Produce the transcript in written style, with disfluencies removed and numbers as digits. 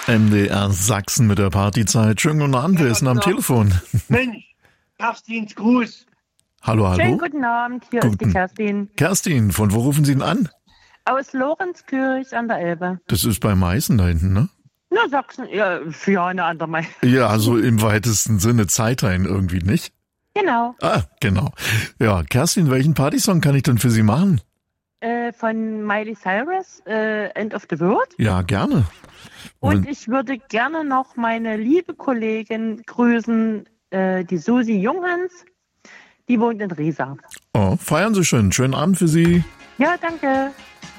MDR Sachsen mit der Partyzeit. Schönen guten Abend, wer ist denn am Telefon? Mensch, Kerstins Gruß. Hallo, hallo. Schönen guten Abend, hier ist die Kerstin. Kerstin, von wo rufen Sie denn an? Aus Lorenzkirch an der Elbe. Das ist bei Meißen da hinten, ne? Na, Sachsen, ja, für eine andere Meinung. Ja, also im weitesten Sinne Zeitreihen irgendwie, nicht? Genau, Ah, genau. Ja, Kerstin, welchen Partysong kann ich denn für Sie machen? von Miley Cyrus, End of the World. Ja, gerne. Und ich würde gerne noch meine liebe Kollegin grüßen, die Susi Junghans. Die wohnt in Riesa. Oh, feiern Sie schön. Schönen Abend für Sie. Ja, danke.